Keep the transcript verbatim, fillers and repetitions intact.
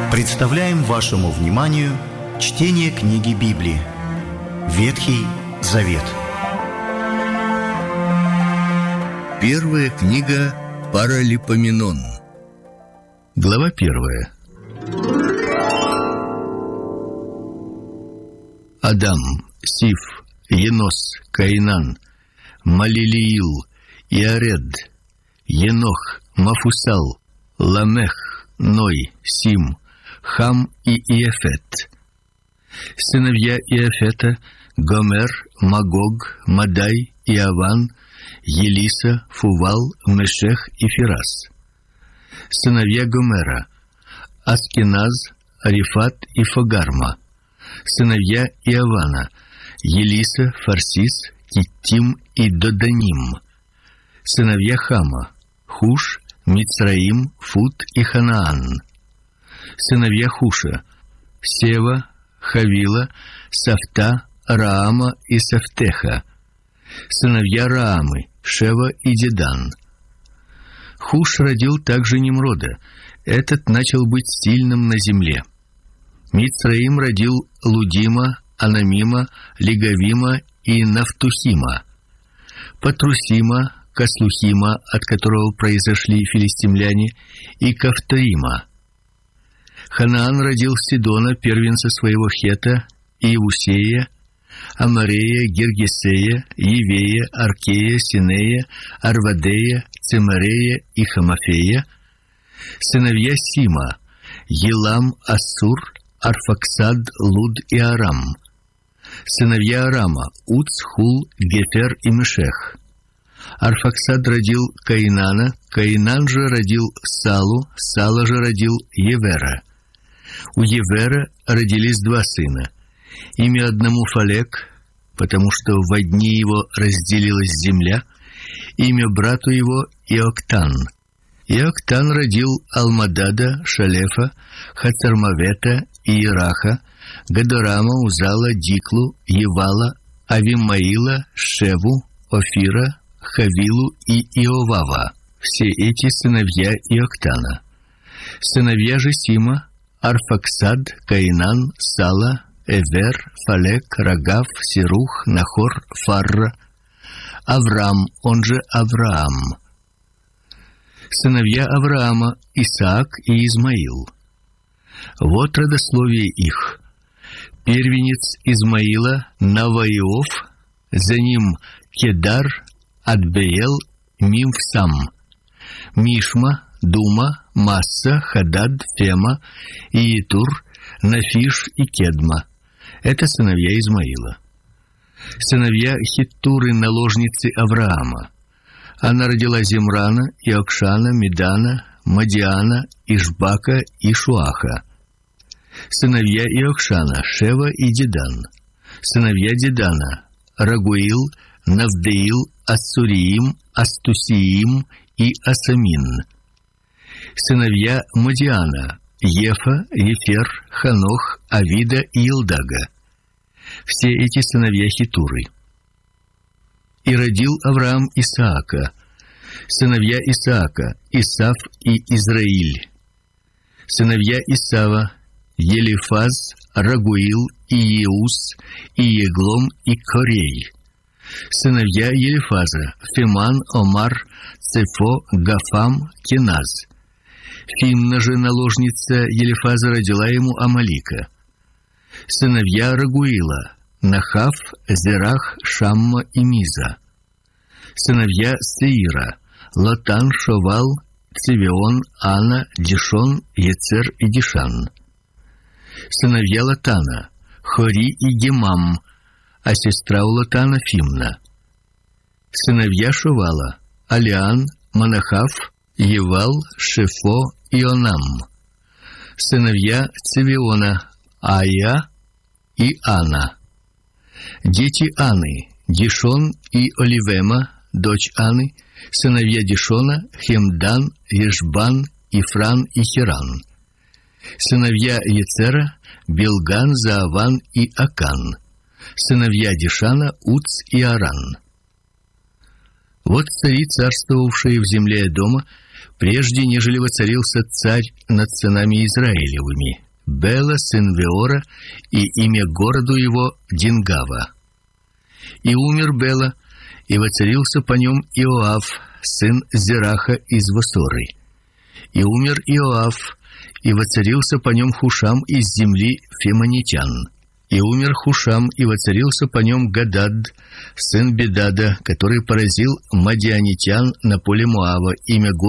Представляем вашему вниманию чтение книги Библии «Ветхий Завет». Первая книга Паралипоменон. Глава первая. Адам, Сиф, Енос, Каинан, Малилиил, Иаред, Енох, Мафусал, Ламех, Ной, Сим, Хам и Иефет. Сыновья Иефета: Гомер, Магог, Мадай, Иаван, Елиса, Фувал, Мешех и Фирас. Сыновья Гомера: Аскиназ, Арифат и Фагарма. Сыновья Иавана: Елиса, Фарсис, Киттим и Доданим. Сыновья Хама: Хуш, Мицраим, Фут и Ханаан. Сыновья Хуша: Сева, Хавила, Сафта, Раама и Сафтеха. Сыновья Раамы: Шева и Дедан. Хуш родил также Немрода. Этот начал быть сильным на земле. Мицраим родил Лудима, Анамима, Легавима и Нафтухима. Патрусима, Каслухима, от которого произошли филистимляне, и Кавтаима. Ханаан родил Сидона, первенца своего Хета, Иевусея, Амарея, Гергесея, Евея, Аркея, Синея, Арвадея, Цемарея и Хамафея. Сыновья Сима: Елам, Ассур, Арфаксад, Луд и Арам. Сыновья Арама: Уц, Хул, Гефер и Мешех. Арфаксад родил Каинана, Каинан же родил Салу, Сала же родил Евера. У Евера родились два сына. Имя одному Фалек, потому что во дни его разделилась земля, имя брату его Иоктан. Иоктан родил Алмадада, Шалефа, Хацармавета и Ираха, Гадорама, Узала, Диклу, Евала, Авимаила, Шеву, Офира, Хавилу и Иовава. Все эти сыновья Иоктана. Сыновья же Сима: Арфаксад, Каинан, Сала, Эвер, Фалек, Рагав, Сирух, Нахор, Фарра, Аврам, он же Авраам. Сыновья Авраама: Исаак и Измаил. Вот родословие их. Первенец Измаила Наваиов, за ним Кедар, Адбеел, Мимфсам, Мишма, Дума, Масса, Хадад, Фема, Иетур, Нафиш и Кедма. Это сыновья Измаила. Сыновья Хиттуры, наложницы Авраама. Она родила Зимрана, Иокшана, Медана, Мадиана, Ишбака и Шуаха. Сыновья Иокшана: Шева и Дедан. Сыновья Дедана: Рагуил, Навдеил, Ассуриим, Астусиим и Асамин. Сыновья Мадиана: Ефа, Ефер, Ханох, Авида и Илдага. Все эти сыновья Хитуры. И родил Авраам Исаака. Сыновья Исаака: Исав и Израиль. Сыновья Исава: Елифаз, Рагуил, и Иус, и Еглом, и Корей. Сыновья Елифаза: Фиман, Омар, Цефо, Гафам, Кеназ. Фимна же, наложница Елифаза, родила ему Амалика. Сыновья Рагуила: Нахав, Зерах, Шамма и Миза. Сыновья Сеира: Лотан, Шовал, Цивион, Ана, Дишон, Ецер и Дишан. Сыновья Лотана: Хори и Гемам, а сестра у Лотана Фимна. Сыновья Шувала: Алиан, Манахав, Евал, Шефо и Онам. Сыновья Цивиона: Ая и Ана. Дети Аны: Дишон и Оливема, дочь Аны. Сыновья Дишона: Хемдан, Ешбан, Ифран и Хиран. Сыновья Ецера: Билган, Зааван и Акан. Сыновья Дишана: Уц и Аран. Вот цари, царствовавшие в земле Эдома, прежде нежели воцарился царь над сынами Израилевыми, Бела, сын Веора, и имя городу его Дингава. И умер Бела, и воцарился по нем Иоав, сын Зераха из Восоры. И умер Иоав, и воцарился по нем Хушам из земли Фемонитян. И умер Хушам, и воцарился по нем Гадад, сын Бедада, который поразил мадианитян на поле Моава, имя